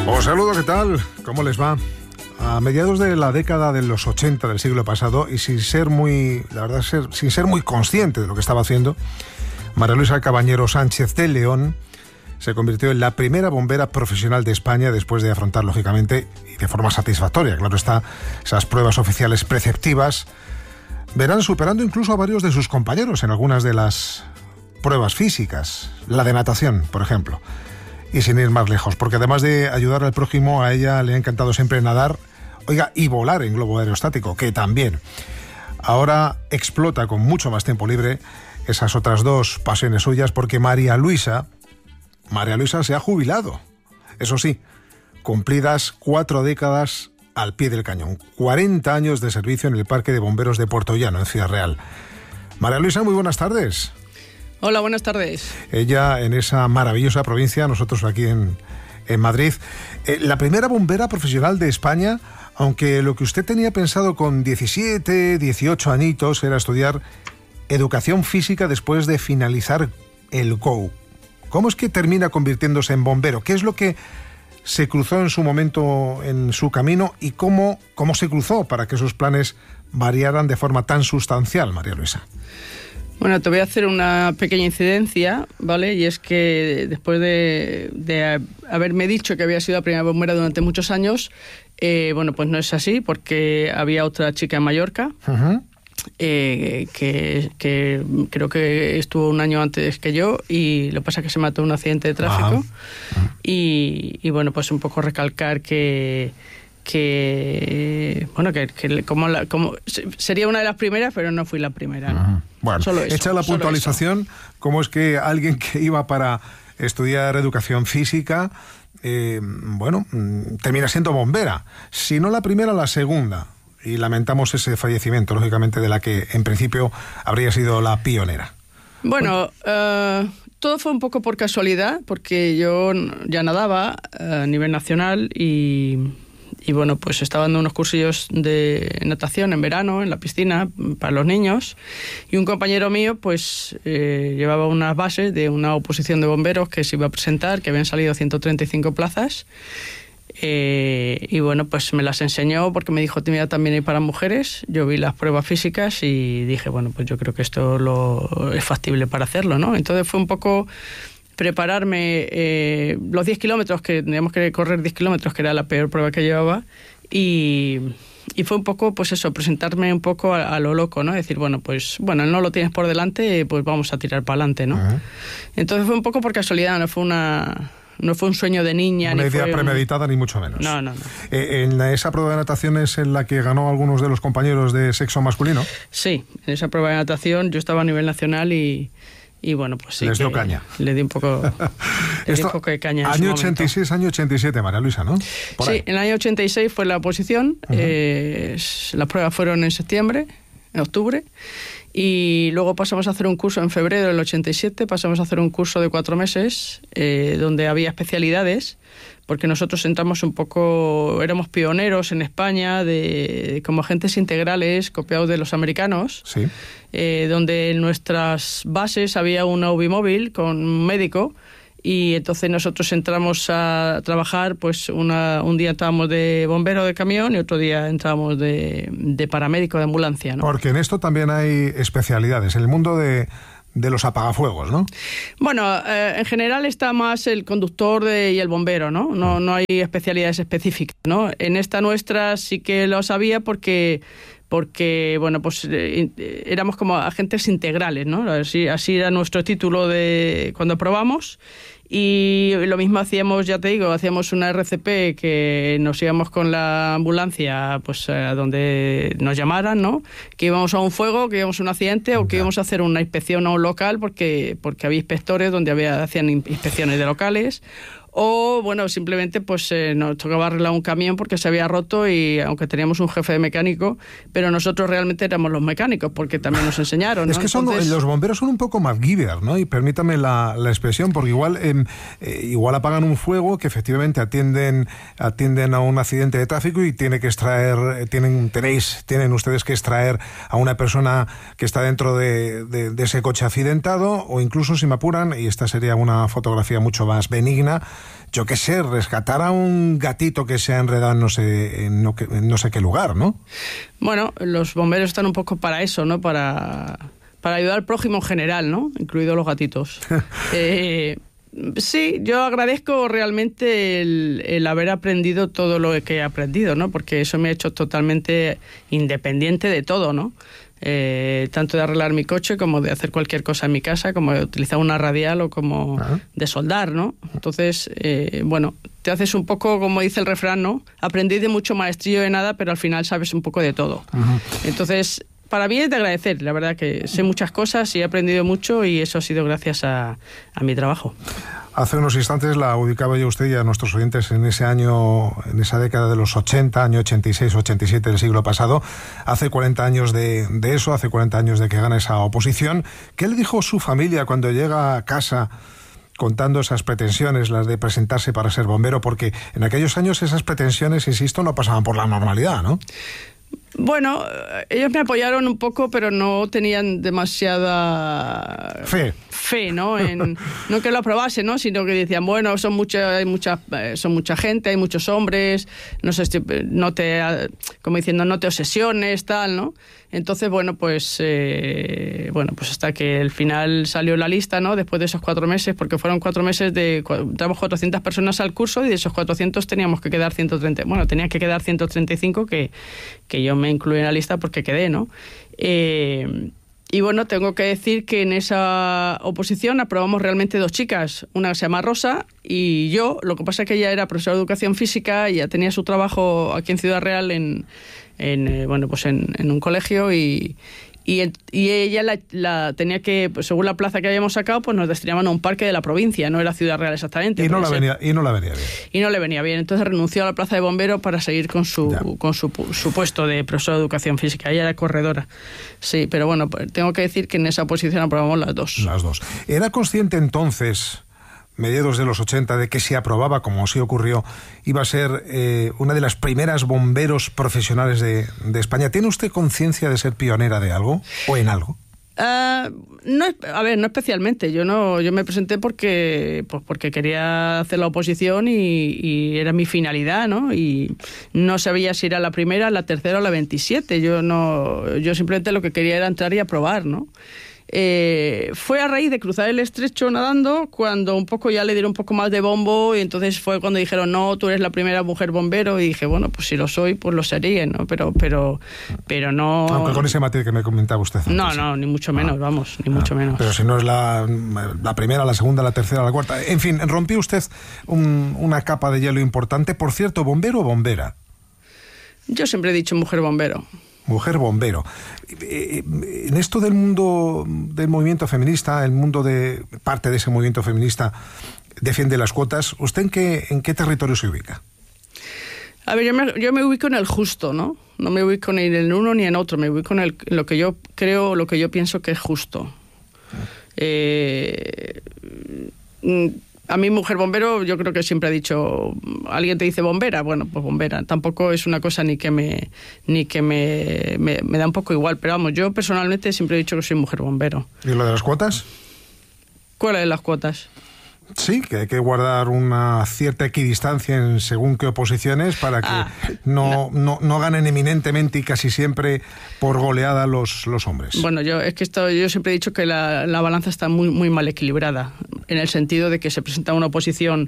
Os saludo, ¿qué tal? ¿Cómo les va? A mediados de la década de los 80 del siglo pasado, y sin ser muy consciente de lo que estaba haciendo, María Luisa Cabañero Sánchez de León se convirtió en la primera bombera profesional de España después de afrontar, lógicamente, y de forma satisfactoria, claro está, esas pruebas oficiales preceptivas. Verán superando incluso a varios de sus compañeros en algunas de las pruebas físicas, la de natación, por ejemplo. Y sin ir más lejos, porque además de ayudar al prójimo, a ella le ha encantado siempre nadar, y volar en globo aerostático, que también. Ahora explota con mucho más tiempo libre esas otras dos pasiones suyas, porque María Luisa se ha jubilado. Eso sí, cumplidas 4 décadas al pie del cañón. 40 años de servicio en el Parque de Bomberos de Puertollano, en Ciudad Real. María Luisa, muy buenas tardes. Hola, buenas tardes. Ella en esa maravillosa provincia, nosotros aquí en Madrid. La primera bombera profesional de España, aunque lo que usted tenía pensado con 17, 18 añitos era estudiar educación física después de finalizar el GO. ¿Cómo es que termina convirtiéndose en bombero? ¿Qué es lo que se cruzó en su momento en su camino y cómo se cruzó para que sus planes variaran de forma tan sustancial, María Luisa? Bueno, te voy a hacer una pequeña incidencia, ¿vale? Y es que después de haberme dicho que había sido la primera bombera durante muchos años, bueno, pues no es así, porque había otra chica en Mallorca, que creo que estuvo un año antes que yo, y lo que pasa es que se mató en un accidente de tráfico. Y bueno, pues un poco recalcar que como sería una de las primeras, pero no fui la primera, ¿no? Bueno, solo eso, hecha la puntualización, ¿cómo es que alguien que iba para estudiar educación física, termina siendo bombera? Si no la primera, la segunda. Y lamentamos ese fallecimiento, lógicamente, de la que en principio habría sido la pionera. Bueno, todo fue un poco por casualidad, porque yo ya nadaba a nivel nacional y bueno, pues estaba dando unos cursillos de natación en verano, en la piscina, para los niños, y un compañero mío pues llevaba unas bases de una oposición de bomberos que se iba a presentar, que habían salido 135 plazas, y bueno, pues me las enseñó porque me dijo, mira, también hay para mujeres. Yo vi las pruebas físicas y dije, bueno, pues yo creo que esto es factible para hacerlo, ¿no? Entonces fue un poco prepararme los 10 kilómetros, que teníamos que correr 10 kilómetros, que era la peor prueba que llevaba, y fue un poco, pues eso, presentarme un poco a lo loco, ¿no? Decir, bueno, no lo tienes por delante, pues vamos a tirar para adelante, ¿no? Entonces fue un poco por casualidad, no fue un sueño de niña. Una idea premeditada, ni mucho menos. No. ¿En esa prueba de natación es en la que ganó algunos de los compañeros de sexo masculino? Sí, en esa prueba de natación yo estaba a nivel nacional y bueno, pues sí. Les dio caña. Le di un poco de caña. Año 86, año 87, María Luisa, ¿no? Sí, en el año 86 fue la oposición. Las pruebas fueron en octubre. Y luego pasamos a hacer un curso en febrero del 87, pasamos a hacer un curso de 4 meses, donde había especialidades, porque nosotros entramos un poco, éramos pioneros en España como agentes integrales copiados de los americanos, sí. Donde en nuestras bases había una UBI móvil con un médico, y entonces nosotros entramos a trabajar, pues un día entrábamos de bombero de camión y otro día entrábamos de paramédico de ambulancia, ¿no? Porque en esto también hay especialidades, en el mundo de los apagafuegos, ¿no? Bueno, en general está más el conductor y el bombero, ¿no? No hay especialidades específicas, ¿no? En esta nuestra sí que lo sabía porque bueno, pues éramos como agentes integrales, ¿no? Así era nuestro título de cuando probamos. Y lo mismo hacíamos, ya te digo, hacíamos una RCP que nos íbamos con la ambulancia pues a donde nos llamaran, ¿no? Que íbamos a un fuego, que íbamos a un accidente o que íbamos a hacer una inspección a un local porque había inspectores donde hacían inspecciones de locales. O, bueno, simplemente pues nos tocaba arreglar un camión porque se había roto, y aunque teníamos un jefe de mecánico, pero nosotros realmente éramos los mecánicos porque también nos enseñaron, ¿no? Es que los bomberos son un poco MacGyver, ¿no? Y permítame la expresión, porque igual igual apagan un fuego, que efectivamente atienden a un accidente de tráfico y tienen ustedes que extraer a una persona que está dentro de ese coche accidentado, o incluso, si me apuran, y esta sería una fotografía mucho más benigna, yo qué sé, rescatar a un gatito que se ha enredado en no sé qué lugar, ¿no? Bueno, los bomberos están un poco para eso, ¿no? Para ayudar al prójimo en general, ¿no? Incluidos los gatitos. Sí, yo agradezco realmente el haber aprendido todo lo que he aprendido, ¿no? Porque eso me ha hecho totalmente independiente de todo, ¿no? Tanto de arreglar mi coche como de hacer cualquier cosa en mi casa, como de utilizar una radial o como de soldar, ¿no? Entonces, bueno, te haces un poco, como dice el refrán, ¿no? Aprendí de mucho maestrillo de nada, pero al final sabes un poco de todo. Entonces, para mí es de agradecer, la verdad que sé muchas cosas y he aprendido mucho, y eso ha sido gracias a mi trabajo. Hace unos instantes la ubicaba yo a usted y a nuestros oyentes en ese año, en esa década de los 80, año 86-87 del siglo pasado. Hace 40 años de eso, hace 40 años de que gana esa oposición. ¿Qué le dijo su familia cuando llega a casa contando esas pretensiones, las de presentarse para ser bombero? Porque en aquellos años esas pretensiones, insisto, no pasaban por la normalidad, ¿no? Bueno, ellos me apoyaron un poco, pero no tenían demasiada fe, ¿no? No que lo aprobase, ¿no? Sino que decían, bueno, son mucha gente, hay muchos hombres, no sé, como diciendo, no te obsesiones, tal, ¿no? Entonces, bueno, pues hasta que al final salió la lista, ¿no? Después de esos 4 meses, porque fueron 4 meses entramos 400 personas al curso, y de esos 400 teníamos que quedar 130, bueno, tenía que quedar 135 que yo me incluí en la lista porque quedé, ¿no? Y bueno, tengo que decir que en esa oposición aprobamos realmente 2 chicas, una que se llama Rosa y yo. Lo que pasa es que ella era profesora de educación física y ya tenía su trabajo aquí en Ciudad Real en un colegio, y ella la tenía que, pues, según la plaza que habíamos sacado, pues nos destinaban a un parque de la provincia, no era Ciudad Real exactamente. Y no le venía bien. Y no le venía bien, entonces renunció a la plaza de bombero para seguir con su puesto de profesora de educación física. Ella era corredora. Sí, pero bueno, pues, tengo que decir que en esa posición aprobamos las dos. Las dos. ¿Era consciente entonces, mediados de los 80, de que si aprobaba, como sí ocurrió, iba a ser una de las primeras bomberos profesionales de España? ¿Tiene usted conciencia de ser pionera de algo o en algo? No especialmente. Yo me presenté porque quería hacer la oposición y era mi finalidad, ¿no? Y no sabía si era la primera, la tercera o la 27. Yo simplemente lo que quería era entrar y aprobar, ¿no? Fue a raíz de cruzar el estrecho nadando cuando un poco ya le dieron un poco más de bombo, y entonces fue cuando dijeron, no, tú eres la primera mujer bombero, y dije, bueno, pues si lo soy, pues lo sería, ¿no? Pero no... Aunque con ese matiz que me comentaba usted antes. No, ni mucho menos, ni mucho menos. Pero si no es la primera, la segunda, la tercera, la cuarta. En fin, rompió usted una capa de hielo importante. Por cierto, ¿bombero o bombera? Yo siempre he dicho mujer bombero. Mujer bombero. En esto del mundo del movimiento feminista, el mundo de parte de ese movimiento feminista defiende las cuotas, ¿usted en qué territorio se ubica? A ver, yo me ubico en el justo, ¿no? No me ubico ni en el uno ni en otro, me ubico en lo que yo creo, lo que yo pienso que es justo. A mí, mujer bombero, yo creo que siempre he dicho, alguien te dice bombera, bueno, pues bombera. Tampoco es una cosa ni que me da un poco igual, pero vamos, yo personalmente siempre he dicho que soy mujer bombero. ¿Y lo de las cuotas? ¿Cuáles de las cuotas? Sí, que hay que guardar una cierta equidistancia en según qué oposiciones para que no ganen eminentemente y casi siempre por goleada los hombres. Bueno, yo siempre he dicho que la balanza está muy, muy mal equilibrada, en el sentido de que se presenta una oposición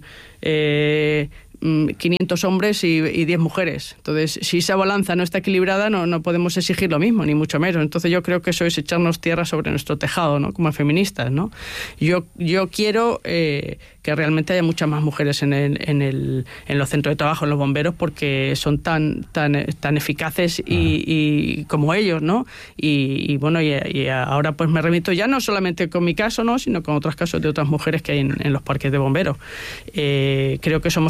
500 hombres y 10 mujeres. Entonces, si esa balanza no está equilibrada, no podemos exigir lo mismo, ni mucho menos. Entonces, yo creo que eso es echarnos tierra sobre nuestro tejado, ¿no? Como feministas, ¿no? Yo quiero que realmente haya muchas más mujeres en los centros de trabajo, en los bomberos, porque son tan eficaces y como ellos, ¿no? Y bueno, y ahora pues me remito ya no solamente con mi caso, ¿no? Sino con otros casos de otras mujeres que hay en los parques de bomberos. Creo que somos tan válidas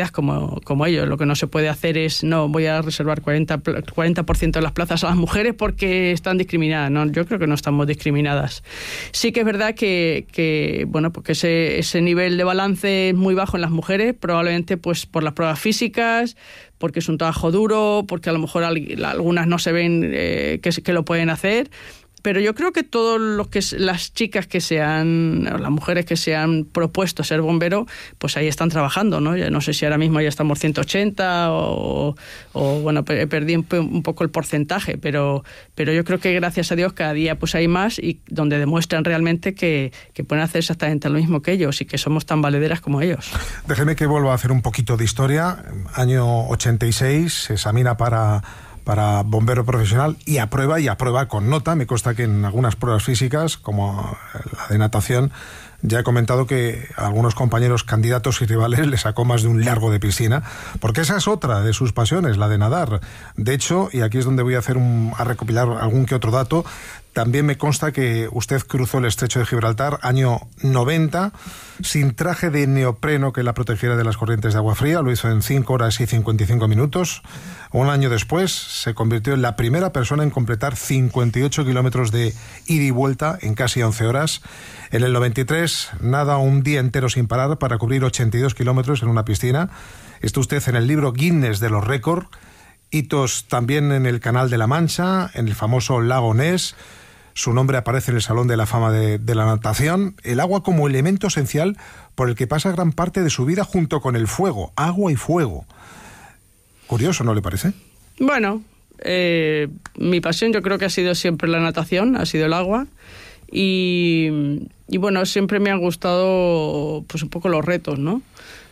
especialidad como ellos. Lo que no se puede hacer es, no, voy a reservar 40% de las plazas a las mujeres porque están discriminadas. No, yo creo que no estamos discriminadas. Sí que es verdad que bueno, porque ese nivel de balance es muy bajo en las mujeres, probablemente pues por las pruebas físicas, porque es un trabajo duro, porque a lo mejor algunas no se ven que lo pueden hacer. Pero yo creo que todos las chicas las mujeres que se han propuesto ser bombero, pues ahí están trabajando, ¿no? Ya no sé si ahora mismo ya estamos 180 o bueno, perdí un poco el porcentaje, pero yo creo que gracias a Dios cada día pues hay más y donde demuestran realmente que pueden hacer exactamente lo mismo que ellos y que somos tan valederas como ellos. Déjeme que vuelva a hacer un poquito de historia. Año 86, se examina para bombero profesional y aprueba con nota. Me consta que en algunas pruebas físicas, como la de natación, ya he comentado que a algunos compañeros candidatos y rivales le sacó más de un largo de piscina, porque esa es otra de sus pasiones, la de nadar. De hecho, y aquí es donde voy a recopilar algún que otro dato, también me consta que usted cruzó el estrecho de Gibraltar año 90 sin traje de neopreno que la protegiera de las corrientes de agua fría. Lo hizo en 5 horas y 55 minutos. Un año después se convirtió en la primera persona en completar 58 kilómetros de ida y vuelta en casi 11 horas. En el 93 nada un día entero sin parar para cubrir 82 kilómetros en una piscina. Está usted en el libro Guinness de los récords. Hitos también en el Canal de la Mancha, en el famoso lago Ness. Su nombre aparece en el Salón de la Fama de la natación. El agua como elemento esencial por el que pasa gran parte de su vida junto con el fuego. Agua y fuego. Curioso, ¿no le parece? Bueno, mi pasión yo creo que ha sido siempre la natación, ha sido el agua. Y bueno, siempre me han gustado pues un poco los retos, ¿no?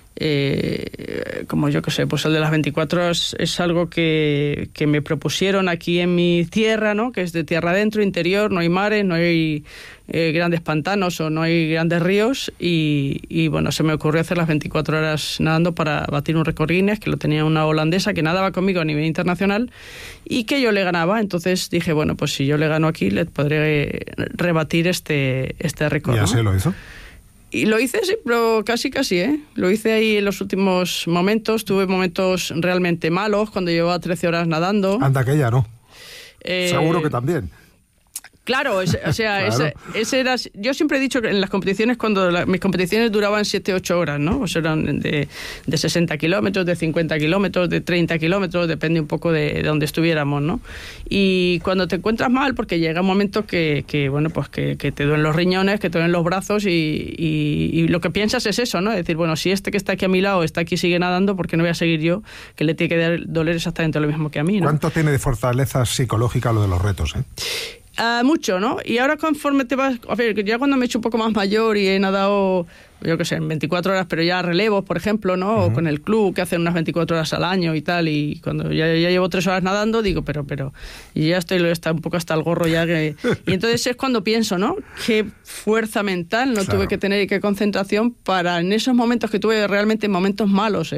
Como yo que sé, pues el de las 24 horas es algo que me propusieron aquí en mi tierra, ¿no? Que es de tierra adentro, interior, no hay mares, no hay grandes pantanos o no hay grandes ríos y bueno, se me ocurrió hacer las 24 horas nadando para batir un récord Guinness, que lo tenía una holandesa que nadaba conmigo a nivel internacional y que yo le ganaba. Entonces dije, bueno, pues si yo le gano aquí, le podré rebatir este récord, ¿Ya ¿no? se lo hizo? Y lo hice, sí, pero casi, ¿eh? Lo hice ahí en los últimos momentos. Tuve momentos realmente malos cuando llevaba 13 horas nadando. Anda que ya no. Seguro que también. Claro, o sea, claro. Ese era... Yo siempre he dicho que en las competiciones, mis competiciones duraban 7-8 horas, ¿no? O sea, eran de 60 kilómetros, de 50 kilómetros, de 30 kilómetros, depende un poco de dónde estuviéramos, ¿no? Y cuando te encuentras mal, porque llega un momento que bueno, pues que te duelen los riñones, que te duelen los brazos y lo que piensas es eso, ¿no? Es decir, bueno, si este que está aquí a mi lado está aquí y sigue nadando, ¿por qué no voy a seguir yo? Que le tiene que doler exactamente lo mismo que a mí, ¿no? ¿Cuánto tiene de fortaleza psicológica lo de los retos, Mucho, ¿no? Y ahora conforme te vas... A ver, ya cuando me he hecho un poco más mayor y he nadado, yo qué sé, en 24 horas, pero ya relevos, por ejemplo, ¿no? Uh-huh. O con el club, que hacen unas 24 horas al año y tal, y cuando ya llevo 3 horas nadando, digo, pero... Y ya está un poco hasta el gorro ya que... Y entonces es cuando pienso, ¿no? Qué fuerza mental no tuve que tener y qué concentración para en esos momentos que tuve realmente momentos malos,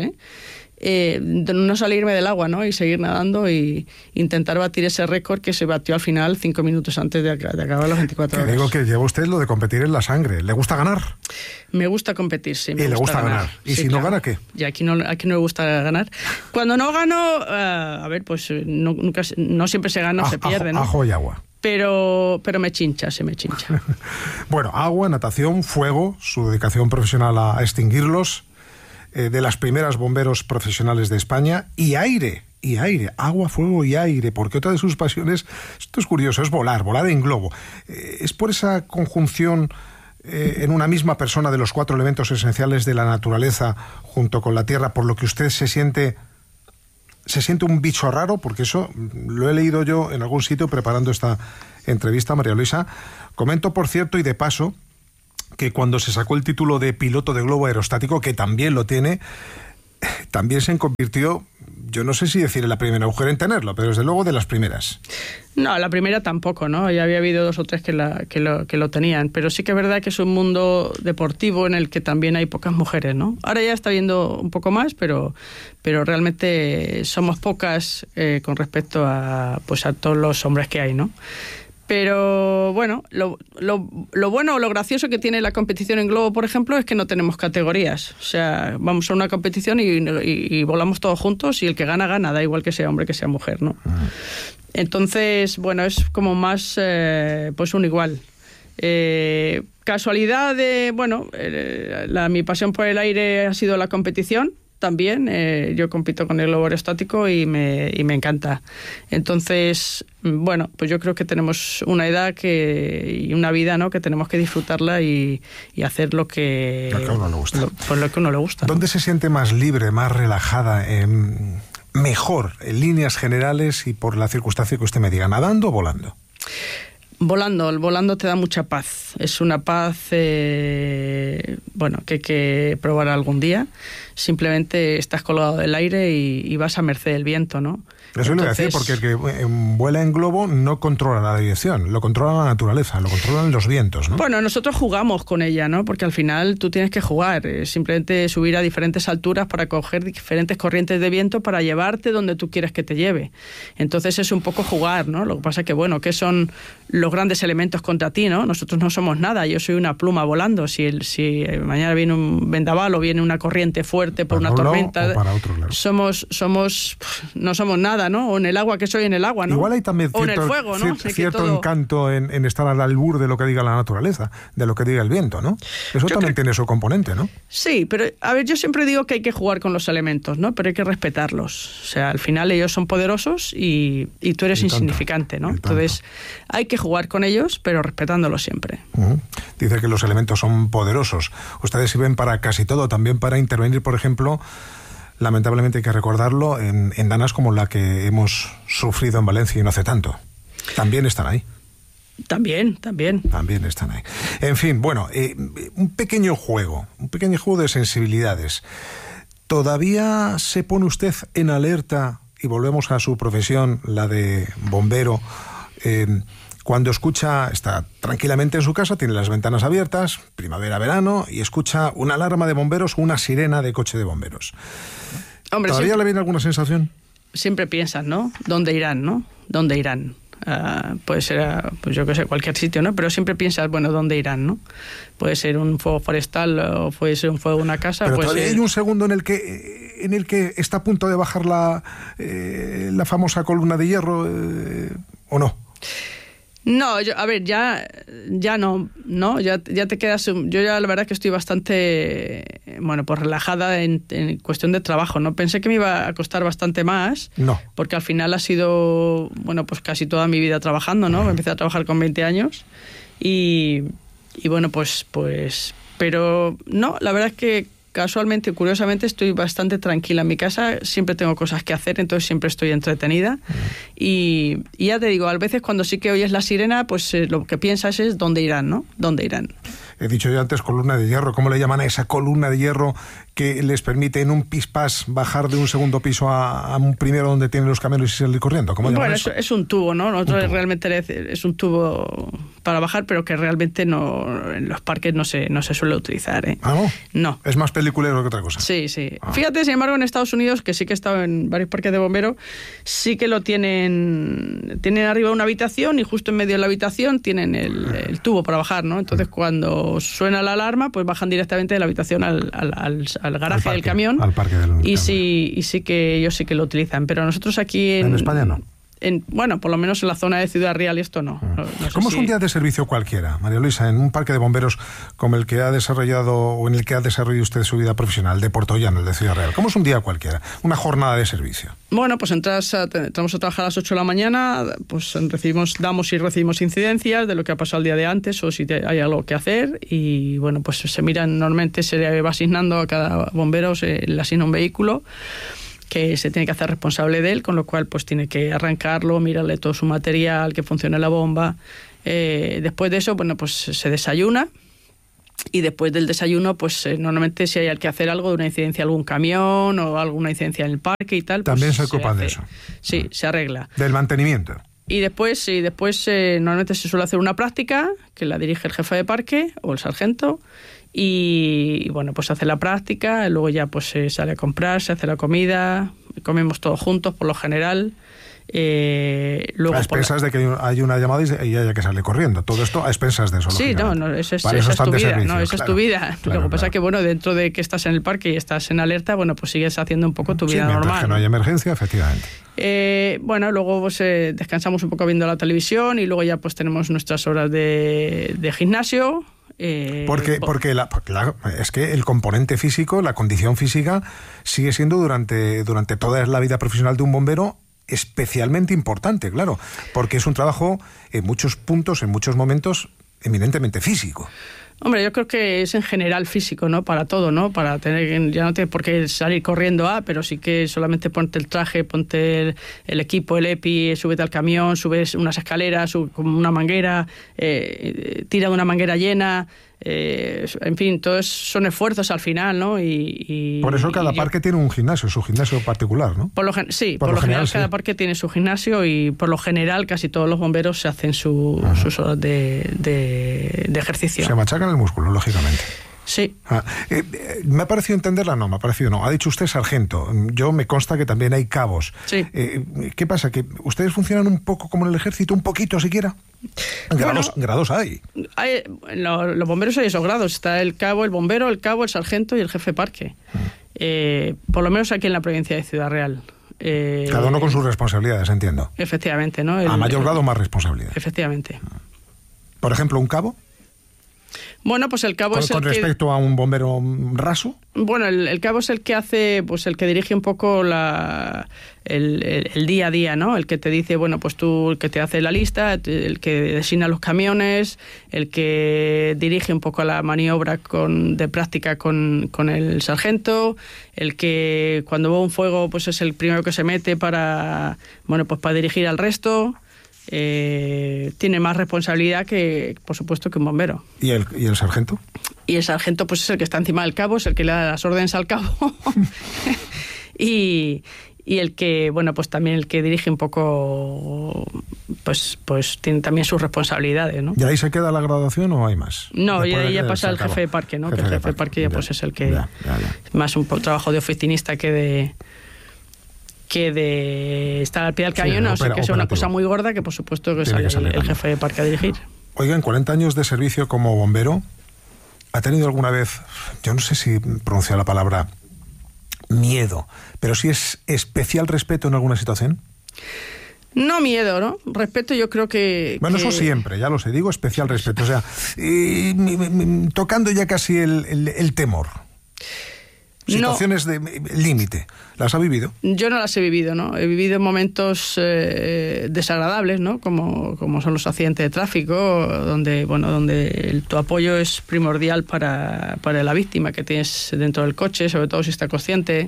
no salirme del agua, ¿no? Y seguir nadando y intentar batir ese récord que se batió al final 5 minutos antes de acabar las 24 horas. Que digo que lleva usted lo de competir en la sangre. ¿Le gusta ganar? Me gusta competir, sí. ¿Y le gusta ganar? ¿Y sí, si no gana, qué? Y aquí no me gusta ganar. Cuando no gano, a ver, pues no siempre se gana o se pierde, ¿no? Ajo y agua. Pero me chincha. Bueno, agua, natación, fuego, su dedicación profesional a extinguirlos, de las primeras bomberos profesionales de España, y aire, agua, fuego y aire, porque otra de sus pasiones, esto es curioso, es volar en globo. Es por esa conjunción en una misma persona de los 4 elementos esenciales de la naturaleza junto con la tierra, por lo que usted se siente un bicho raro, porque eso lo he leído yo en algún sitio preparando esta entrevista, María Luisa. Comento, por cierto, y de paso, que cuando se sacó el título de piloto de globo aerostático, que también lo tiene, también se convirtió, yo no sé si decir la primera mujer en tenerlo, pero desde luego de las primeras. No, la primera tampoco, ¿no? Ya había habido 2 o 3 que lo tenían, pero sí que es verdad que es un mundo deportivo en el que también hay pocas mujeres, ¿no? Ahora ya está viendo un poco más, pero realmente somos pocas con respecto a todos los hombres que hay, ¿no? Pero bueno, lo bueno o lo gracioso que tiene la competición en globo, por ejemplo, es que no tenemos categorías. O sea, vamos a una competición y volamos todos juntos y el que gana, gana, da igual que sea hombre que sea mujer, ¿no? Entonces, bueno, es como más pues un igual. Casualidad de, bueno, mi pasión por el aire ha sido la competición. También yo compito con el globo aerostático y me encanta. Entonces, bueno, pues yo creo que tenemos una edad y una vida, ¿no?, que tenemos que disfrutarla y hacer lo que a uno le gusta. Lo que a uno le gusta. ¿Dónde se siente más libre, más relajada, mejor, en líneas generales y por la circunstancia que usted me diga, nadando o volando? Volando te da mucha paz. Es una paz, bueno, que hay que probar algún día. Simplemente estás colgado del aire y vas a merced del viento, ¿no? Eso le voy a decir, porque el que vuela en globo no controla la dirección, lo controla la naturaleza, lo controlan los vientos, ¿no? Bueno, nosotros jugamos con ella, ¿no? Porque al final tú tienes que jugar, simplemente subir a diferentes alturas para coger diferentes corrientes de viento para llevarte donde tú quieres que te lleve. Entonces es un poco jugar, ¿no? Lo que pasa es que, bueno, ¿qué son los grandes elementos contra ti, ¿no? Nosotros no somos nada, yo soy una pluma volando. Si mañana viene un vendaval o viene una corriente fuerte por una tormenta, para otro, claro. No somos nada, ¿no? O en el agua, que soy en el agua, ¿no? Igual hay también cierto, en el fuego, ¿no? cierto encanto en estar al albur de lo que diga la naturaleza, de lo que diga el viento, ¿no? Eso también tiene su componente, ¿no? Sí, pero a ver, yo siempre digo que hay que jugar con los elementos, ¿no? Pero hay que respetarlos. O sea, al final ellos son poderosos y tú eres insignificante, ¿no? Entonces hay que jugar con ellos, pero respetándolos siempre. Dice que los elementos son poderosos. Ustedes sirven para casi todo, también para intervenir, por ejemplo, lamentablemente hay que recordarlo, en danas como la que hemos sufrido en Valencia y no hace tanto. También están ahí. También. También están ahí. En fin, bueno, un pequeño juego de sensibilidades. ¿Todavía se pone usted en alerta, y volvemos a su profesión, la de bombero, cuando está tranquilamente en su casa, tiene las ventanas abiertas, primavera, verano, y escucha una alarma de bomberos o una sirena de coche de bomberos? Hombre, ¿Todavía le viene alguna sensación? Siempre piensas, ¿no? ¿Dónde irán, no? ¿Dónde irán? Puede ser, pues yo qué sé, cualquier sitio, ¿no? Pero siempre piensas, bueno, ¿dónde irán, no? Puede ser un fuego forestal o puede ser un fuego de una casa. Pero todavía hay un segundo en el que está a punto de bajar la famosa columna de hierro, ¿o no? No, ya no, ya te quedas. Yo ya la verdad que estoy bastante, bueno, pues relajada en cuestión de trabajo, ¿no? Pensé que me iba a costar bastante más, porque al final ha sido, bueno, pues casi toda mi vida trabajando, ¿no? Empecé a trabajar con 20 años y bueno, pues, pero no, la verdad es que casualmente, curiosamente, estoy bastante tranquila en mi casa, siempre tengo cosas que hacer, entonces siempre estoy entretenida. Y ya te digo, a veces cuando sí que oyes la sirena, pues lo que piensas es ¿dónde irán, no? ¿Dónde irán? He dicho yo antes columna de hierro. ¿Cómo le llaman a esa columna de hierro que les permite en un pispás bajar de un segundo piso a un primero donde tienen los camiones y salir corriendo? ¿Cómo llaman eso? Es un tubo, ¿no? Nosotros realmente es un tubo para bajar, pero que realmente no, en los parques no se suele utilizar, ¿eh? ¿Ah, no? No. Es más peliculero que otra cosa. Sí. Fíjate, sin embargo, en Estados Unidos, que sí que he estado en varios parques de bomberos, sí que lo tienen arriba una habitación y justo en medio de la habitación tienen el tubo para bajar, ¿no? Entonces, cuando suena la alarma, pues bajan directamente de la habitación al garaje del camión. Al parque del camión. Y sí que ellos sí que lo utilizan. Pero nosotros aquí en España no. Bueno, por lo menos en la zona de Ciudad Real y esto no. ¿Cómo es un día de servicio cualquiera, María Luisa, en un parque de bomberos como el que ha desarrollado o en el que ha desarrollado usted su vida profesional, de Portollano, el de Ciudad Real? ¿Cómo es un día cualquiera? Una jornada de servicio. Bueno, pues entramos a trabajar a las 8 de la mañana, pues damos y recibimos incidencias de lo que ha pasado el día de antes o si hay algo que hacer y bueno, pues normalmente se le va asignando a cada bombero, se le asigna un vehículo que se tiene que hacer responsable de él, con lo cual pues tiene que arrancarlo, mirarle todo su material, que funcione la bomba. Después de eso, bueno, pues se desayuna y después del desayuno, pues normalmente si hay que hacer algo de una incidencia, algún camión o alguna incidencia en el parque y tal, también pues se ocupan de eso. Sí, se arregla. Del mantenimiento. Y después normalmente se suele hacer una práctica que la dirige el jefe de parque o el sargento. Y bueno, pues se hace la práctica, luego ya pues se sale a comprar, se hace la comida, comemos todos juntos por lo general. Luego, a expensas de que hay una llamada y haya que salir corriendo. Todo esto a expensas de eso. Sí, no, esa es tu vida. No, esa es tu vida. Lo que pasa es que, bueno, dentro de que estás en el parque y estás en alerta, bueno, pues sigues haciendo un poco tu vida normal. Mientras que no hay emergencia, efectivamente. Bueno, luego pues, descansamos un poco viendo la televisión y luego ya pues tenemos nuestras horas de gimnasio. Porque es que el componente físico, la condición física, sigue siendo durante toda la vida profesional de un bombero especialmente importante, claro, porque es un trabajo en muchos puntos, en muchos momentos, eminentemente físico. Hombre, yo creo que es en general físico, ¿no? Para todo, ¿no? Para tener, ya no tienes por qué salir corriendo, pero sí que solamente ponte el traje, ponte el equipo, el EPI, súbete al camión, subes unas escaleras, como una manguera, tira de una manguera llena, en fin, todos son esfuerzos al final, ¿no? Por eso cada parque tiene un gimnasio, su gimnasio particular, ¿no? Por lo general cada parque tiene su gimnasio y por lo general casi todos los bomberos se hacen sus horas de ejercicio. Se machacan el músculo, lógicamente. Sí. Me ha parecido entenderla, no, me ha parecido no. Ha dicho usted sargento. Yo me consta que también hay cabos. Sí. ¿Qué pasa? ¿Que ustedes funcionan un poco como en el ejército? ¿Un poquito siquiera? Grados hay. Los bomberos hay esos grados. Está el cabo, el bombero, el cabo, el sargento y el jefe de parque. Por lo menos aquí en la provincia de Ciudad Real. Cada uno con sus responsabilidades, entiendo. Efectivamente, ¿no? A mayor grado, más responsabilidad. Efectivamente. Por ejemplo, ¿un cabo? Bueno, pues el cabo es el con respecto a un bombero raso. Bueno, el cabo es el que hace, pues el que dirige un poco el día a día, ¿no? El que te dice, bueno, pues tú, el que te hace la lista, el que designa los camiones, el que dirige un poco la maniobra de práctica con el sargento, el que cuando va un fuego, pues es el primero que se mete para dirigir al resto. Tiene más responsabilidad que, por supuesto, que un bombero. ¿Y el sargento? Y el sargento pues es el que está encima del cabo, es el que le da las órdenes al cabo. y el que, bueno, pues también el que dirige un poco, pues tiene también sus responsabilidades, ¿no? ¿Y ahí se queda la graduación o hay más? No, y ahí ya pasa el jefe de parque, ¿no? Que el jefe de parque ya pues es el que... Más un trabajo de oficinista que de estar al pie del cañón, o sea que es una cosa muy gorda que por supuesto que sale el jefe de parque a dirigir. Oiga, en 40 años de servicio como bombero, ¿ha tenido alguna vez, yo no sé si pronunciar la palabra miedo, pero sí es especial respeto en alguna situación? No miedo, ¿no? Respeto yo creo que... Bueno, eso siempre, ya lo sé, digo especial respeto, o sea, tocando ya casi el temor. Situaciones de límite. ¿Las ha vivido? Yo no las he vivido, ¿no? He vivido momentos desagradables, ¿no? Como son los accidentes de tráfico, donde tu apoyo es primordial para la víctima que tienes dentro del coche, sobre todo si está consciente,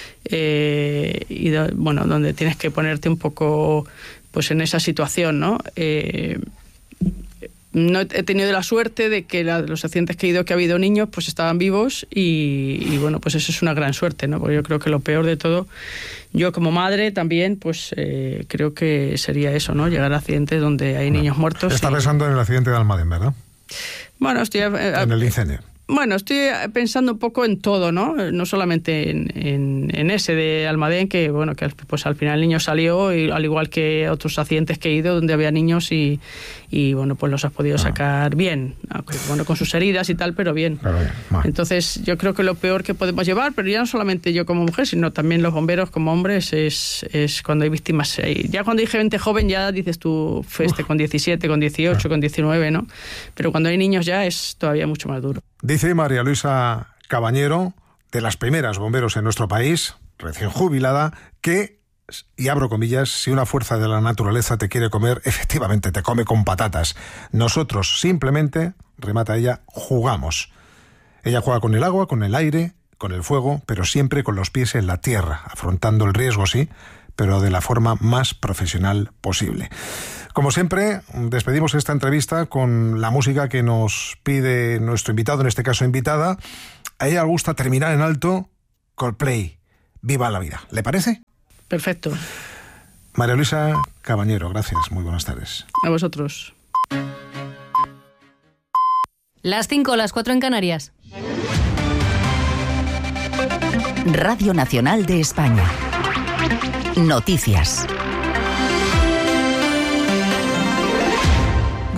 donde tienes que ponerte un poco pues en esa situación, ¿no? No he tenido la suerte de que los accidentes que ha habido niños pues estaban vivos y bueno, pues eso es una gran suerte, ¿no? Porque yo creo que lo peor de todo, yo como madre también, pues creo que sería eso, ¿no? Llegar a accidentes donde hay niños muertos. Está pensando en el accidente de Almadén, ¿verdad? Bueno, estoy... en el incendio. Bueno, estoy pensando un poco en todo, ¿no? No solamente en ese de Almadén, que bueno, que pues al final el niño salió, y al igual que otros accidentes que he ido donde había niños y bueno, pues los has podido sacar bien, aunque, bueno, con sus heridas y tal, pero bien. Entonces, yo creo que lo peor que podemos llevar, pero ya no solamente yo como mujer, sino también los bomberos como hombres, es cuando hay víctimas. Ya cuando hay gente joven ya dices tú, con 17, con 18, con 19, ¿no? Pero cuando hay niños ya es todavía mucho más duro. Dice María Luisa Cabañero, de las primeras bomberos en nuestro país, recién jubilada, que, y abro comillas, si una fuerza de la naturaleza te quiere comer, efectivamente te come con patatas. Nosotros simplemente, remata ella, jugamos. Ella juega con el agua, con el aire, con el fuego, pero siempre con los pies en la tierra, afrontando el riesgo, sí, pero de la forma más profesional posible. Como siempre, despedimos esta entrevista con la música que nos pide nuestro invitado, en este caso invitada. A ella le gusta terminar en alto. Coldplay, Viva la vida. ¿Le parece? Perfecto. María Luisa Cabañero, gracias. Muy buenas tardes. A vosotros. Las 5, las 4 en Canarias. Radio Nacional de España. Noticias.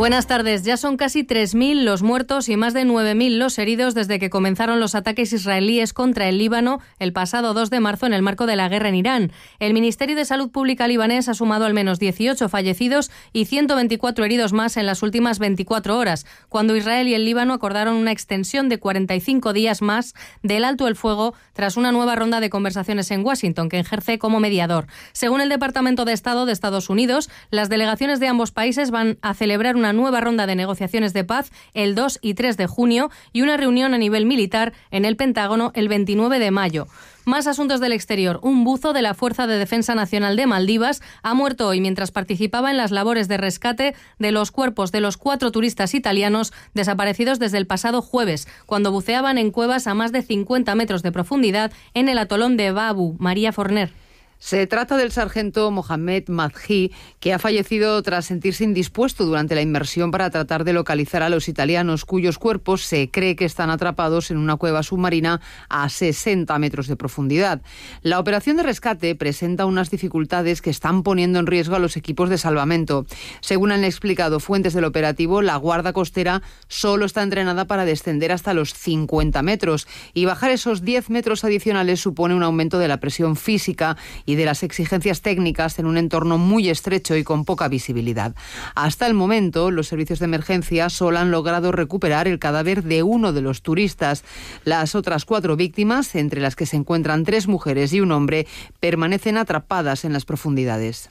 Buenas tardes. Ya son casi 3.000 los muertos y más de 9.000 los heridos desde que comenzaron los ataques israelíes contra el Líbano el pasado 2 de marzo en el marco de la guerra en Irán. El Ministerio de Salud Pública libanés ha sumado al menos 18 fallecidos y 124 heridos más en las últimas 24 horas, cuando Israel y el Líbano acordaron una extensión de 45 días más del alto el fuego tras una nueva ronda de conversaciones en Washington, que ejerce como mediador. Según el Departamento de Estado de Estados Unidos, las delegaciones de ambos países van a celebrar una nueva ronda de negociaciones de paz el 2 y 3 de junio y una reunión a nivel militar en el Pentágono el 29 de mayo. Más asuntos del exterior. Un buzo de la Fuerza de Defensa Nacional de Maldivas ha muerto hoy mientras participaba en las labores de rescate de los cuerpos de los 4 turistas italianos desaparecidos desde el pasado jueves, cuando buceaban en cuevas a más de 50 metros de profundidad en el atolón de Babu. María Forner. Se trata del sargento Mohamed Madhi, que ha fallecido tras sentirse indispuesto durante la inmersión para tratar de localizar a los italianos, cuyos cuerpos se cree que están atrapados en una cueva submarina a 60 metros de profundidad. La operación de rescate presenta unas dificultades que están poniendo en riesgo a los equipos de salvamento. Según han explicado fuentes del operativo, la Guardia Costera solo está entrenada para descender hasta los 50 metros y bajar esos 10 metros adicionales supone un aumento de la presión física y de las exigencias técnicas en un entorno muy estrecho y con poca visibilidad. Hasta el momento, los servicios de emergencia solo han logrado recuperar el cadáver de uno de los turistas. Las otras 4 víctimas, entre las que se encuentran 3 mujeres y un hombre, permanecen atrapadas en las profundidades.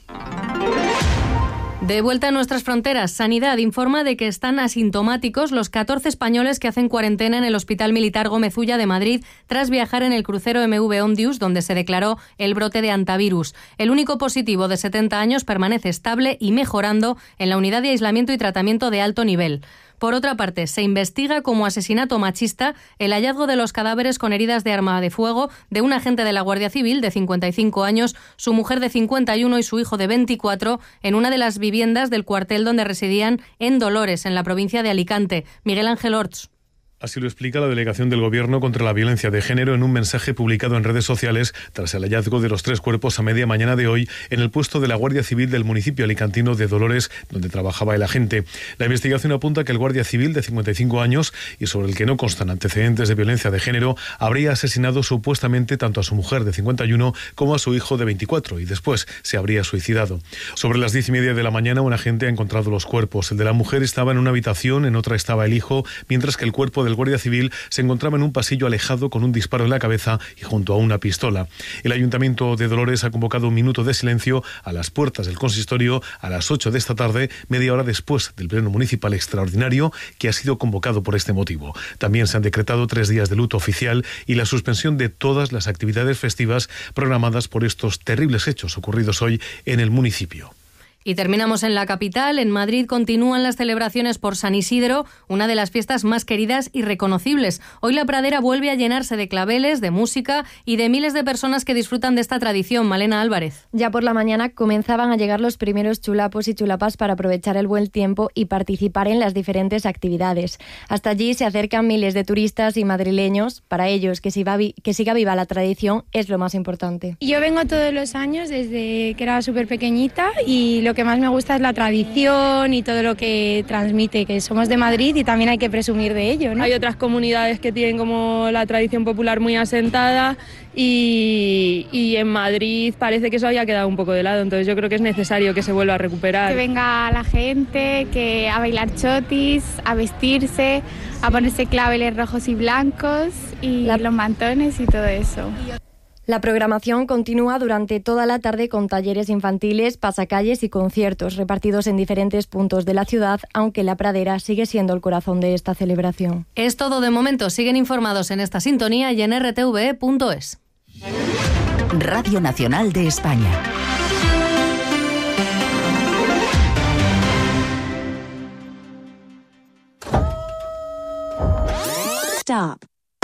De vuelta a nuestras fronteras, Sanidad informa de que están asintomáticos los 14 españoles que hacen cuarentena en el Hospital Militar Gómez Ulla de Madrid tras viajar en el crucero MV Ondius, donde se declaró el brote de hantavirus. El único positivo de 70 años permanece estable y mejorando en la unidad de aislamiento y tratamiento de alto nivel. Por otra parte, se investiga como asesinato machista el hallazgo de los cadáveres con heridas de arma de fuego de un agente de la Guardia Civil de 55 años, su mujer de 51 y su hijo de 24 en una de las viviendas del cuartel donde residían en Dolores, en la provincia de Alicante. Miguel Ángel Orts. Así lo explica la Delegación del Gobierno contra la Violencia de Género en un mensaje publicado en redes sociales tras el hallazgo de los 3 cuerpos a media mañana de hoy en el puesto de la Guardia Civil del municipio alicantino de Dolores, donde trabajaba el agente. La investigación apunta que el Guardia Civil de 55 años y sobre el que no constan antecedentes de violencia de género habría asesinado supuestamente tanto a su mujer de 51 como a su hijo de 24 y después se habría suicidado. Sobre las 10:30 de la mañana un agente ha encontrado los cuerpos. El de la mujer estaba en una habitación, en otra estaba el hijo, mientras que el cuerpo del Guardia Civil se encontraba en un pasillo alejado con un disparo en la cabeza y junto a una pistola. El Ayuntamiento de Dolores ha convocado un minuto de silencio a las puertas del consistorio a las 8 de esta tarde, media hora después del pleno municipal extraordinario que ha sido convocado por este motivo. También se han decretado 3 días de luto oficial y la suspensión de todas las actividades festivas programadas por estos terribles hechos ocurridos hoy en el municipio. Y terminamos en la capital. En Madrid continúan las celebraciones por San Isidro, una de las fiestas más queridas y reconocibles. Hoy la pradera vuelve a llenarse de claveles, de música y de miles de personas que disfrutan de esta tradición. Malena Álvarez. Ya por la mañana comenzaban a llegar los primeros chulapos y chulapas para aprovechar el buen tiempo y participar en las diferentes actividades. Hasta allí se acercan miles de turistas y madrileños. Para ellos, que siga viva la tradición es lo más importante. Yo vengo todos los años desde que era súper pequeñita y lo que más me gusta es la tradición y todo lo que transmite, que somos de Madrid y también hay que presumir de ello, ¿no? Hay otras comunidades que tienen como la tradición popular muy asentada y en Madrid parece que eso haya quedado un poco de lado, entonces yo creo que es necesario que se vuelva a recuperar. Que venga la gente, que a bailar chotis, a vestirse, a ponerse claveles rojos y blancos y los mantones y todo eso. La programación continúa durante toda la tarde con talleres infantiles, pasacalles y conciertos repartidos en diferentes puntos de la ciudad, aunque la pradera sigue siendo el corazón de esta celebración. Es todo de momento. Siguen informados en esta sintonía y en rtve.es. Radio Nacional de España. Stop.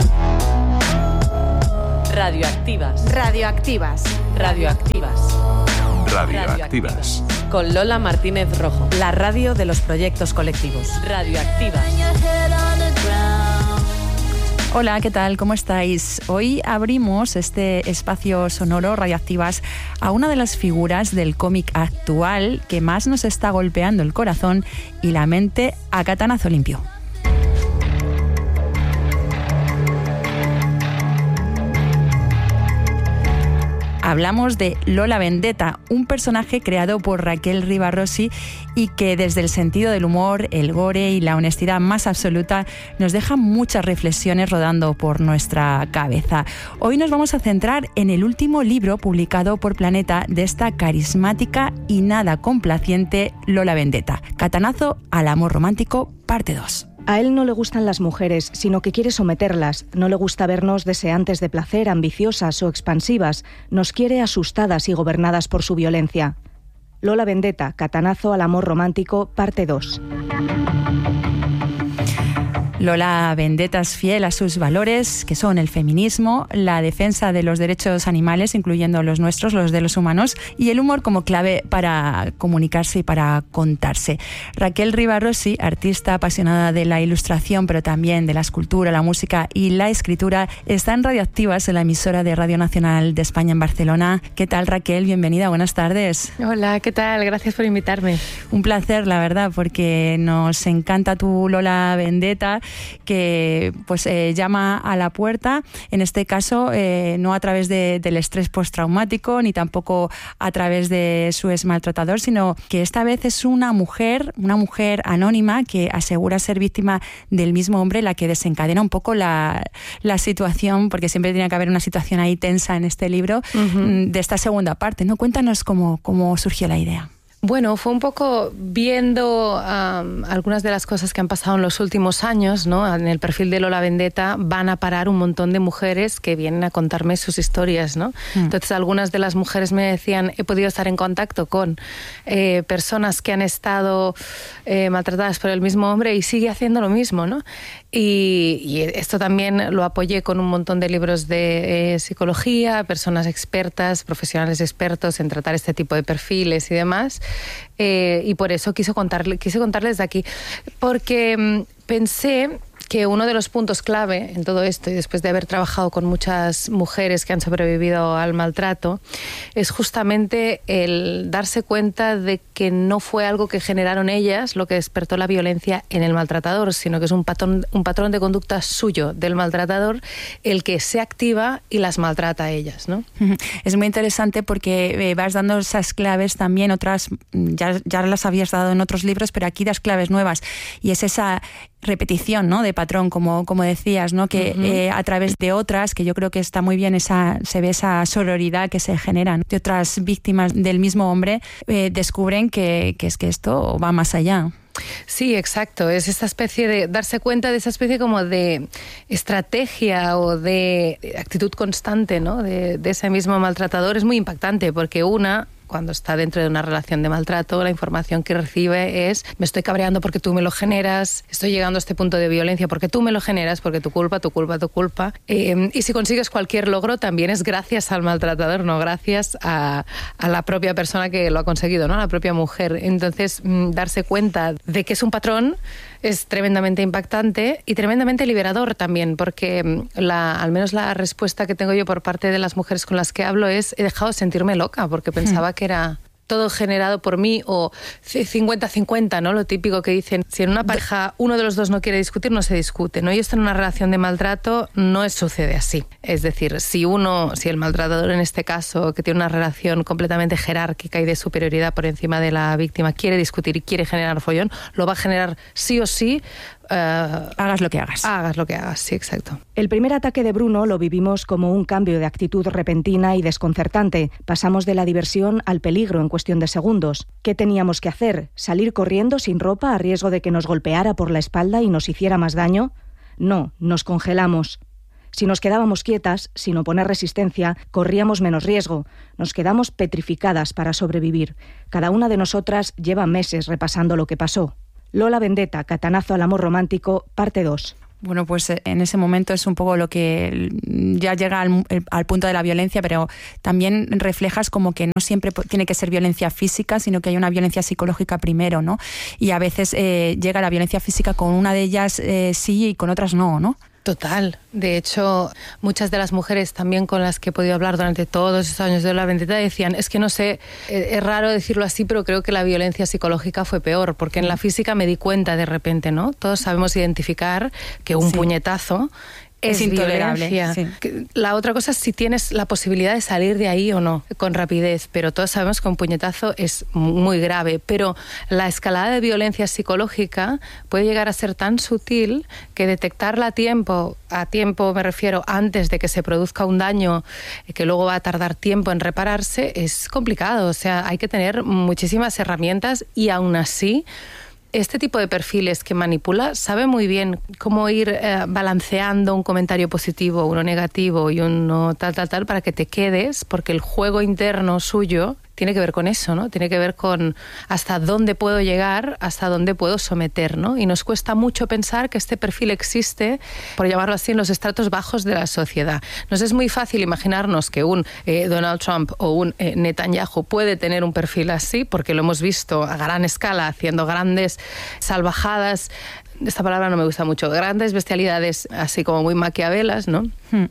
Radioactivas. Radioactivas. Radioactivas. Radioactivas. Con Lola Martínez Rojo. La radio de los proyectos colectivos. Radioactivas. Hola, ¿qué tal? ¿Cómo estáis? Hoy abrimos este espacio sonoro Radioactivas a una de las figuras del cómic actual que más nos está golpeando el corazón y la mente a catanazo limpio. Hablamos de Lola Vendetta, un personaje creado por Raquel Rivarossi y que desde el sentido del humor, el gore y la honestidad más absoluta nos deja muchas reflexiones rodando por nuestra cabeza. Hoy nos vamos a centrar en el último libro publicado por Planeta de esta carismática y nada complaciente Lola Vendetta, Catanazo al amor romántico, parte 2. A él no le gustan las mujeres, sino que quiere someterlas. No le gusta vernos deseantes de placer, ambiciosas o expansivas. Nos quiere asustadas y gobernadas por su violencia. Lola Vendetta, Catanazo al amor romántico, parte 2. Lola Vendetta es fiel a sus valores, que son el feminismo, la defensa de los derechos animales, incluyendo los nuestros, los de los humanos, y el humor como clave para comunicarse y para contarse. Raquel Rivarossi, artista apasionada de la ilustración, pero también de la escultura, la música y la escritura, está en Radioactivas, en la emisora de Radio Nacional de España en Barcelona. ¿Qué tal, Raquel? Bienvenida, buenas tardes. Hola, ¿qué tal? Gracias por invitarme. Un placer, la verdad, porque nos encanta tu Lola Vendetta, que pues llama a la puerta, en este caso no a través del estrés postraumático ni tampoco a través de su ex maltratador, sino que esta vez es una mujer anónima que asegura ser víctima del mismo hombre, la que desencadena un poco la situación, porque siempre tiene que haber una situación ahí tensa en este libro, de esta segunda parte, ¿no? Cuéntanos cómo surgió la idea. Bueno, fue un poco viendo algunas de las cosas que han pasado en los últimos años, ¿no? En el perfil de Lola Vendetta van a parar un montón de mujeres que vienen a contarme sus historias, ¿no? Entonces, algunas de las mujeres me decían, he podido estar en contacto con personas que han estado maltratadas por el mismo hombre y sigue haciendo lo mismo, ¿no? Y esto también lo apoyé con un montón de libros de psicología, personas expertas, profesionales expertos en tratar este tipo de perfiles y demás. Y por eso quise contarles de aquí, porque pensé que uno de los puntos clave en todo esto, y después de haber trabajado con muchas mujeres que han sobrevivido al maltrato, es justamente el darse cuenta de que no fue algo que generaron ellas lo que despertó la violencia en el maltratador, sino que es un patrón de conducta suyo, del maltratador, el que se activa y las maltrata a ellas, ¿no? Es muy interesante porque vas dando esas claves también, otras ya las habías dado en otros libros, pero aquí das claves nuevas, y es esa repetición, ¿no?, de patrón, como decías, ¿no?, que a través de otras, que yo creo que está muy bien, se ve esa sororidad que se genera, ¿no?, de otras víctimas del mismo hombre, descubren que es que esto va más allá. Sí, exacto. Es esta especie de darse cuenta de esa especie como de estrategia o de actitud constante, ¿no?, de ese mismo maltratador. Es muy impactante porque cuando está dentro de una relación de maltrato, la información que recibe es: me estoy cabreando porque tú me lo generas, estoy llegando a este punto de violencia porque tú me lo generas, porque tu culpa. Y si consigues cualquier logro, también es gracias al maltratador, no gracias a la propia persona que lo ha conseguido, ¿no?, a la propia mujer. Entonces, darse cuenta de que es un patrón es tremendamente impactante y tremendamente liberador también, porque al menos la respuesta que tengo yo por parte de las mujeres con las que hablo es: he dejado de sentirme loca porque pensaba que era todo generado por mí, o 50-50, ¿no? Lo típico que dicen, si en una pareja uno de los dos no quiere discutir, no se discute, ¿no? Y esto en una relación de maltrato no sucede así. Es decir, si el maltratador en este caso, que tiene una relación completamente jerárquica y de superioridad por encima de la víctima, quiere discutir y quiere generar follón, lo va a generar sí o sí. Hagas lo que hagas. Hagas lo que hagas, sí, exacto. El primer ataque de Bruno lo vivimos como un cambio de actitud repentina y desconcertante. Pasamos de la diversión al peligro en cuestión de segundos. ¿Qué teníamos que hacer? ¿Salir corriendo sin ropa a riesgo de que nos golpeara por la espalda y nos hiciera más daño? No, nos congelamos. Si nos quedábamos quietas, sin oponer resistencia, corríamos menos riesgo. Nos quedamos petrificadas para sobrevivir. Cada una de nosotras lleva meses repasando lo que pasó. Lola Vendetta, Catanazo al amor romántico, parte 2. Bueno, pues en ese momento es un poco lo que ya llega al punto de la violencia, pero también reflejas como que no siempre tiene que ser violencia física, sino que hay una violencia psicológica primero, ¿no? Y a veces llega la violencia física con una de ellas sí y con otras no, ¿no? Total. De hecho, muchas de las mujeres también con las que he podido hablar durante todos esos años de Lola Vendetta decían, es que no sé, es raro decirlo así, pero creo que la violencia psicológica fue peor, porque en la física me di cuenta de repente, ¿no? Todos sabemos identificar que un puñetazo es intolerable. Sí. La otra cosa es si tienes la posibilidad de salir de ahí o no, con rapidez, pero todos sabemos que un puñetazo es muy grave, pero la escalada de violencia psicológica puede llegar a ser tan sutil que detectarla a tiempo me refiero antes de que se produzca un daño que luego va a tardar tiempo en repararse, es complicado. O sea, hay que tener muchísimas herramientas y aún así este tipo de perfiles que manipula sabe muy bien cómo ir balanceando un comentario positivo, uno negativo y uno tal, para que te quedes, porque el juego interno suyo tiene que ver con eso, ¿no? Tiene que ver con hasta dónde puedo llegar, hasta dónde puedo someter, ¿no? Y nos cuesta mucho pensar que este perfil existe, por llamarlo así, en los estratos bajos de la sociedad. Nos es muy fácil imaginarnos que un Donald Trump o un Netanyahu puede tener un perfil así, porque lo hemos visto a gran escala, haciendo grandes salvajadas, esta palabra no me gusta mucho, grandes bestialidades así como muy maquiavelas, ¿no?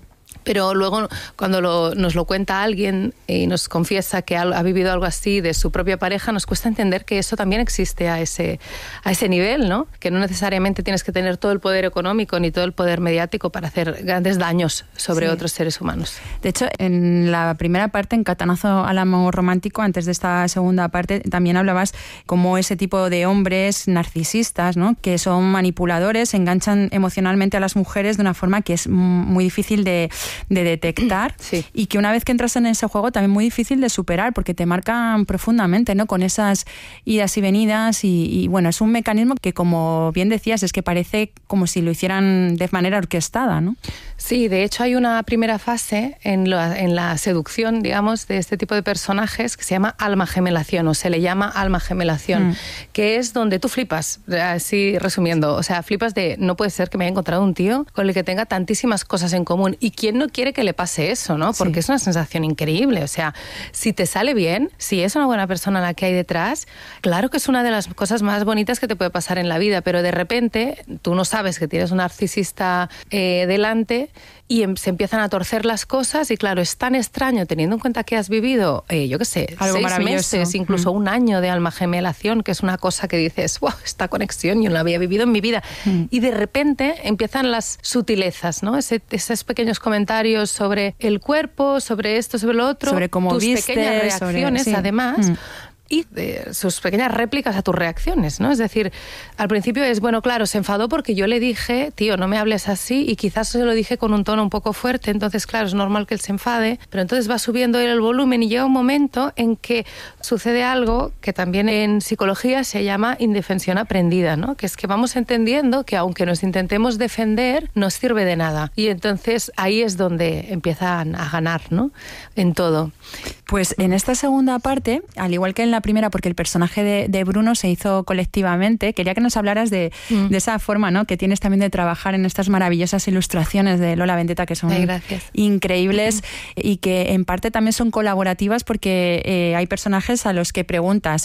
Pero luego cuando nos lo cuenta alguien y nos confiesa que ha vivido algo así de su propia pareja, nos cuesta entender que eso también existe a ese nivel, ¿no? Que no necesariamente tienes que tener todo el poder económico ni todo el poder mediático para hacer grandes daños sobre otros seres humanos. De hecho, en la primera parte, en Catanazo al amor romántico, antes de esta segunda parte, también hablabas como ese tipo de hombres narcisistas, ¿no? Que son manipuladores, enganchan emocionalmente a las mujeres de una forma que es muy difícil de detectar y que una vez que entras en ese juego también muy difícil de superar porque te marcan profundamente, ¿no? Con esas idas y venidas y bueno, es un mecanismo que, como bien decías, es que parece como si lo hicieran de manera orquestada, ¿no? Sí, de hecho hay una primera fase en la seducción, digamos, de este tipo de personajes que se llama alma gemelación, o se le llama alma gemelación, que es donde tú flipas, así resumiendo, o sea, flipas de no puede ser que me haya encontrado un tío con el que tenga tantísimas cosas en común. ¿Y quién no quiere que le pase eso, no? Porque es una sensación increíble. O sea, si te sale bien, si es una buena persona la que hay detrás, claro que es una de las cosas más bonitas que te puede pasar en la vida, pero de repente tú no sabes que tienes un narcisista delante y se empiezan a torcer las cosas y claro, es tan extraño teniendo en cuenta que has vivido, yo qué sé, algo 6 meses, incluso un año de alma gemelación, que es una cosa que dices, wow, esta conexión yo no la había vivido en mi vida. Y de repente empiezan las sutilezas, ¿no? Esos pequeños comentarios sobre el cuerpo, sobre esto, sobre lo otro, sobre cómo tus vistes, pequeñas reacciones, además. Y sus pequeñas réplicas a tus reacciones, ¿no? Es decir, al principio es, bueno, claro, se enfadó porque yo le dije, tío, no me hables así, y quizás se lo dije con un tono un poco fuerte, entonces, claro, es normal que él se enfade, pero entonces va subiendo el volumen y llega un momento en que sucede algo que también en psicología se llama indefensión aprendida, ¿no? Que es que vamos entendiendo que aunque nos intentemos defender, no sirve de nada. Y entonces ahí es donde empiezan a ganar, ¿no? En todo. Pues en esta segunda parte, al igual que en la primera, porque el personaje de Bruno se hizo colectivamente, quería que nos hablaras de esa forma, ¿no? Que tienes también de trabajar en estas maravillosas ilustraciones de Lola Vendetta, que son increíbles y que en parte también son colaborativas porque hay personajes a los que preguntas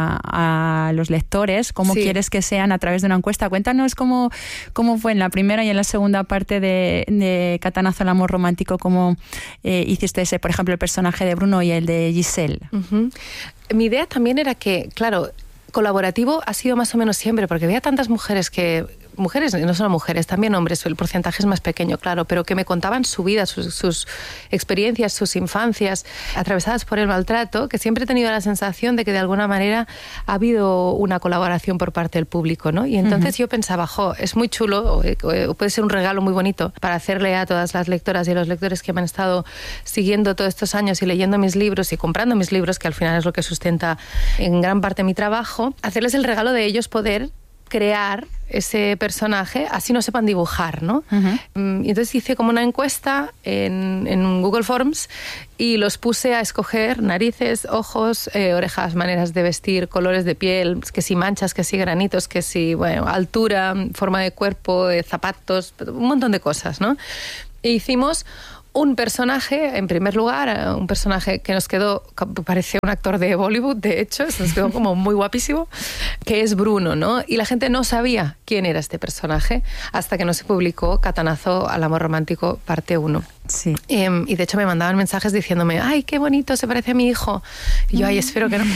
a los lectores cómo quieres que sean a través de una encuesta. Cuéntanos cómo fue en la primera y en la segunda parte de Catanazo al amor romántico, cómo hiciste ese, por ejemplo, el personaje de Bruno y el de Giselle. Mi idea también era que, claro, colaborativo ha sido más o menos siempre, porque veía tantas mujeres no solo mujeres, también hombres, el porcentaje es más pequeño, claro, pero que me contaban su vida, sus experiencias, sus infancias atravesadas por el maltrato, que siempre he tenido la sensación de que de alguna manera ha habido una colaboración por parte del público, ¿no? Y entonces yo pensaba, es muy chulo, o puede ser un regalo muy bonito para hacerle a todas las lectoras y los lectores que me han estado siguiendo todos estos años y leyendo mis libros y comprando mis libros, que al final es lo que sustenta en gran parte mi trabajo, hacerles el regalo de ellos poder crear ese personaje, así no sepan dibujar, ¿no? Y entonces hice como una encuesta en Google Forms y los puse a escoger narices, ojos, orejas, maneras de vestir, colores de piel, que si manchas, que si granitos, que si, bueno, altura, forma de cuerpo, zapatos, un montón de cosas, ¿no? E hicimos un personaje, en primer lugar, un personaje que nos quedó, parece un actor de Bollywood, de hecho, nos quedó como muy guapísimo, que es Bruno, ¿no? Y la gente no sabía quién era este personaje hasta que no se publicó Catanazo al amor romántico, parte 1. Sí. Y de hecho me mandaban mensajes diciéndome, ¡ay, qué bonito, se parece a mi hijo! Y yo, ¡ay, espero que no!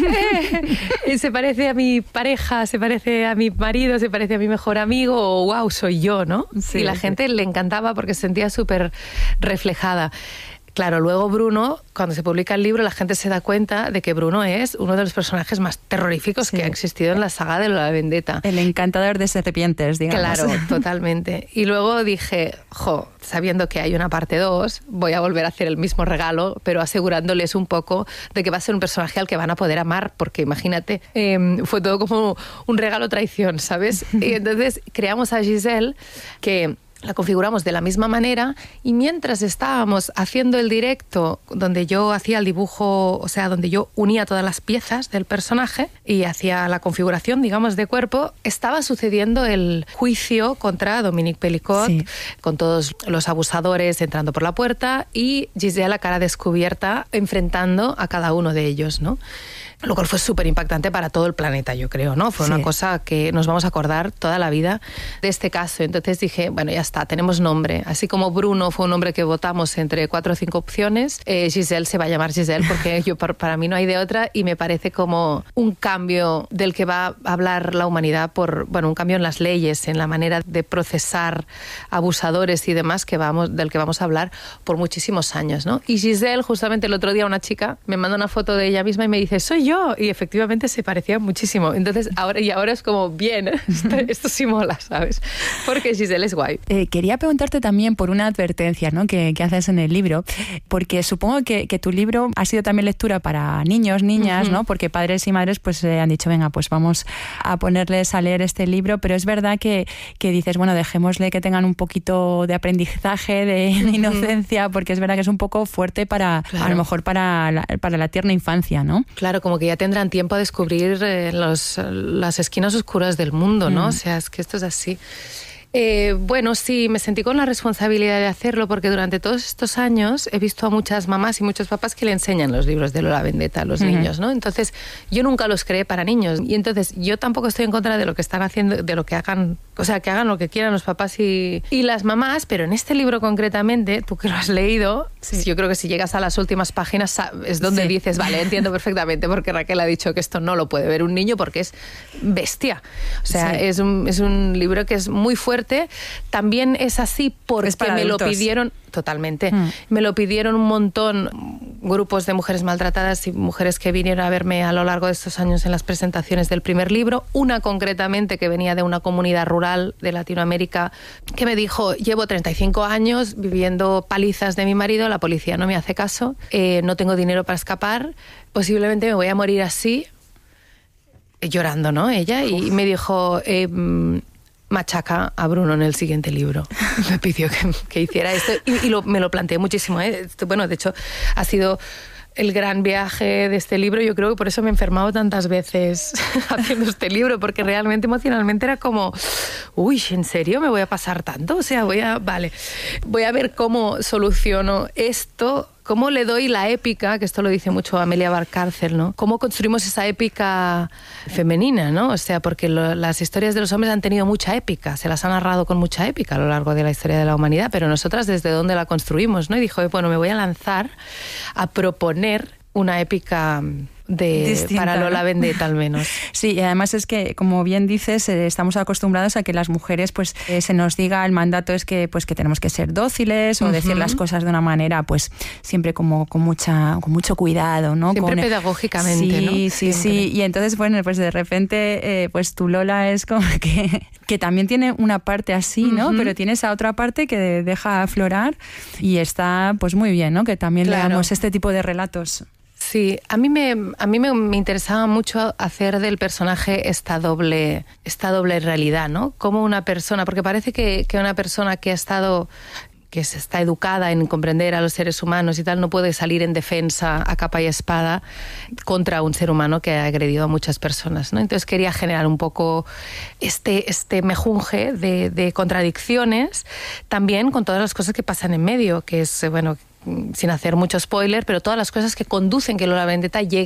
Se parece a mi pareja, se parece a mi marido, se parece a mi mejor amigo, o ¡wow, soy yo!, ¿no? Sí, y la gente le encantaba porque se sentía súper reflejada. Claro, luego Bruno, cuando se publica el libro, la gente se da cuenta de que Bruno es uno de los personajes más terroríficos que ha existido en la saga de La Vendetta. El encantador de serpientes, digamos. Claro, totalmente. Y luego dije, sabiendo que hay una parte 2, voy a volver a hacer el mismo regalo, pero asegurándoles un poco de que va a ser un personaje al que van a poder amar, porque imagínate, fue todo como un regalo traición, ¿sabes? Y entonces creamos a Giselle, que la configuramos de la misma manera, y mientras estábamos haciendo el directo donde yo hacía el dibujo, o sea, donde yo unía todas las piezas del personaje y hacía la configuración, digamos, de cuerpo, estaba sucediendo el juicio contra Dominique Pellicot, con todos los abusadores entrando por la puerta y Giselle a cara descubierta enfrentando a cada uno de ellos, ¿no? Lo cual fue súper impactante para todo el planeta, yo creo, ¿no? Fue una cosa que nos vamos a acordar toda la vida de este caso. Entonces dije, bueno, ya está, tenemos nombre. Así como Bruno fue un nombre que votamos entre 4 o 5 opciones, Giselle se va a llamar Giselle porque para mí no hay de otra, y me parece como un cambio del que va a hablar la humanidad, un cambio en las leyes, en la manera de procesar abusadores y demás del que vamos a hablar por muchísimos años, ¿no? Y Giselle, justamente el otro día una chica me manda una foto de ella misma y me dice, soy yo, y efectivamente se parecía muchísimo. Entonces ahora es como, bien, esto sí mola, ¿sabes? Porque Giselle es guay. Quería preguntarte también por una advertencia, ¿no?, que haces en el libro, porque supongo que tu libro ha sido también lectura para niños, niñas, ¿no? Porque padres y madres pues han dicho, venga, pues vamos a ponerles a leer este libro, pero es verdad que dices, bueno, dejémosle que tengan un poquito de aprendizaje, de inocencia, porque es verdad que es un poco fuerte para, a lo mejor para la tierna infancia, ¿no? Claro, como que ya tendrán tiempo a descubrir las esquinas oscuras del mundo, ¿no? O sea, es que esto es así. Bueno, sí, me sentí con la responsabilidad de hacerlo porque durante todos estos años he visto a muchas mamás y muchos papás que le enseñan los libros de Lola Vendetta a los niños, ¿no? Entonces, yo nunca los creé para niños, y entonces yo tampoco estoy en contra de lo que están haciendo, de lo que hagan, o sea, que hagan lo que quieran los papás y las mamás, pero en este libro concretamente, tú que lo has leído, yo creo que si llegas a las últimas páginas es donde dices, vale, entiendo perfectamente porque Raquel ha dicho que esto no lo puede ver un niño porque es bestia. O sea, es un libro que es muy fuerte. También es así porque me lo pidieron totalmente. Me lo pidieron un montón grupos de mujeres maltratadas y mujeres que vinieron a verme a lo largo de estos años en las presentaciones del primer libro. Una concretamente que venía de una comunidad rural de Latinoamérica que me dijo, llevo 35 años viviendo palizas de mi marido, la policía no me hace caso, no tengo dinero para escapar, posiblemente me voy a morir así, llorando, ¿no? Ella, y me dijo, machaca a Bruno en el siguiente libro. Me pidió que hiciera esto y me lo planteé muchísimo. Bueno, de hecho, ha sido el gran viaje de este libro. Yo creo que por eso me he enfermado tantas veces haciendo este libro, porque realmente emocionalmente era como, uy, ¿en serio me voy a pasar tanto? O sea, voy a ver cómo soluciono esto. ¿Cómo le doy la épica? Que esto lo dice mucho Amelia Valcárcel, ¿no? ¿Cómo construimos esa épica femenina, ¿no? O sea, porque las historias de los hombres han tenido mucha épica, se las han narrado con mucha épica a lo largo de la historia de la humanidad, pero nosotras ¿desde dónde la construimos, no? Y dijo, bueno, me voy a lanzar a proponer una épica distinta, para Lola Vendetta al menos. Sí, y además es que, como bien dices, estamos acostumbrados a que las mujeres pues se nos diga, el mandato es que tenemos que ser dóciles o decir las cosas de una manera pues siempre como con mucho cuidado, ¿no? Siempre pedagógicamente, sí, ¿no? Sí, siempre. Sí, y entonces bueno, pues de repente pues tu Lola es como que también tiene una parte así, ¿no? Pero tiene esa otra parte que deja aflorar y está pues muy bien, ¿no? Que también leamos este tipo de relatos. Sí, a mí me interesaba mucho hacer del personaje esta doble realidad, ¿no? Como una persona, porque parece que una persona que que se está educada en comprender a los seres humanos y tal, no puede salir en defensa a capa y espada contra un ser humano que ha agredido a muchas personas, ¿no? Entonces quería generar un poco este mejunje de contradicciones, también con todas las cosas que pasan en medio, que es, bueno, sin hacer mucho spoiler, pero todas las cosas que conducen que Lola Vendetta llegue